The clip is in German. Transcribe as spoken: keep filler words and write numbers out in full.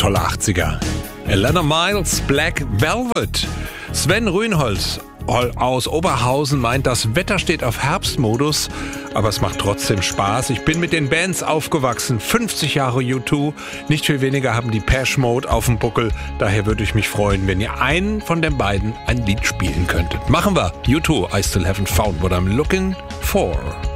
tolle achtziger. Elena Miles, Black Velvet. Sven Rühnholz aus Oberhausen meint, das Wetter steht auf Herbstmodus, aber es macht trotzdem Spaß. Ich bin mit den Bands aufgewachsen, fünfzig Jahre U zwei, nicht viel weniger haben die Depeche Mode auf dem Buckel. Daher würde ich mich freuen, wenn ihr einen von den beiden ein Lied spielen könntet. Machen wir. U zwei, I still haven't found what I'm looking for.